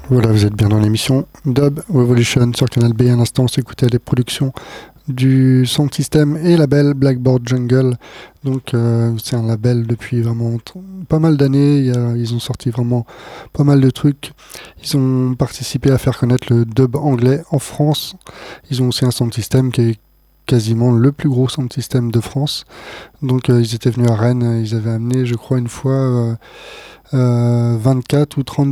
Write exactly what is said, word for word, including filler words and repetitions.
Voilà, vous êtes bien dans l'émission Dub Revolution sur Canal B. À l'instant, on s'écoutait les productions du Sound System et label Blackboard Jungle. Donc, euh, c'est un label depuis vraiment t- pas mal d'années. Il y a- ils ont sorti vraiment pas mal de trucs. Ils ont participé à faire connaître le dub anglais en France. Ils ont aussi un Sound System qui est quasiment le plus gros sound system de France. Donc, euh, ils étaient venus à Rennes. Ils avaient amené, je crois, une fois euh, euh, vingt-quatre ou trente